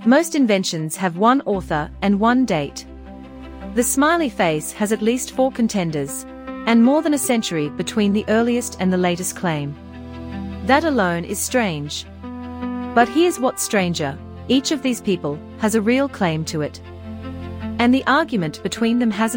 Most inventions have one author and one date. The smiley face has at least 4 contenders, and more than a century between the earliest and the latest claim. That alone is strange. But here's what's stranger: each of these people has a real claim to it. And the argument between them hasn't